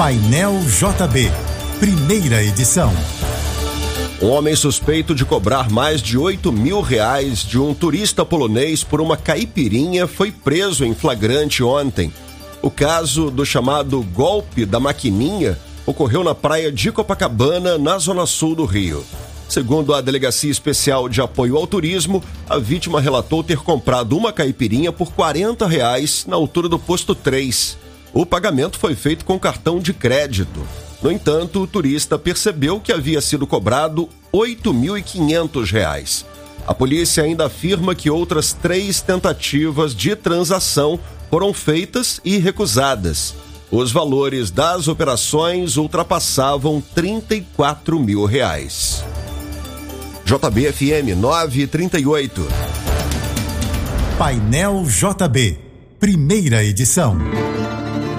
Painel JB, primeira edição. Um homem suspeito de cobrar mais de R$8.000 de um turista polonês por uma caipirinha foi preso em flagrante ontem. O caso do chamado golpe da maquininha ocorreu na praia de Copacabana, na zona sul do Rio. Segundo a Delegacia Especial de Apoio ao Turismo, a vítima relatou ter comprado uma caipirinha por R$40 na altura do posto 3. O pagamento foi feito com cartão de crédito. No entanto, o turista percebeu que havia sido cobrado R$8.500. A polícia ainda afirma que outras 3 tentativas de transação foram feitas e recusadas. Os valores das operações ultrapassavam R$34.000. JB-FM 938. Painel JB, primeira edição.